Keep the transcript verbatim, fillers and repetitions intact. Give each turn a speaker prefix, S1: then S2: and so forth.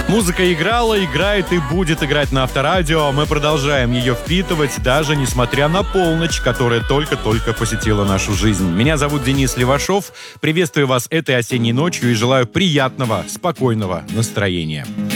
S1: Музыка играла, играет и будет играть на Авторадио. Мы продолжаем ее впитывать, даже несмотря на полночь, которая только-только посетила нашу жизнь. Меня зовут Денис Левашов. Приветствую вас этой осенней ночью и желаю приятного, спокойного настроения.